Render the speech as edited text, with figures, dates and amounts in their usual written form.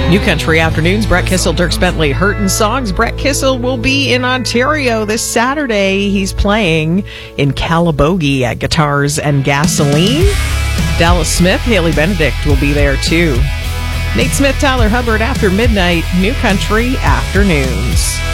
New Country Afternoons, Brett Kissel, Dierks Bentley, Hurtin' Songs. Brett Kissel will be in Ontario this Saturday. He's playing in Calabogie at Guitars and Gasoline. Dallas Smith, Haley Benedict will be there too. Nate Smith, Tyler Hubbard after midnight, New Country Afternoons.